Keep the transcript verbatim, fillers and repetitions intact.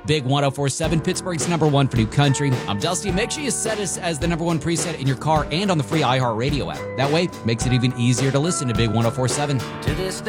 Big one oh four point seven, Pittsburgh's number one for new country. I'm Dusty. Make sure you set us as the number one preset in your car and on the free iHeartRadio app. That way, makes it even easier to listen to Big one oh four point seven. To this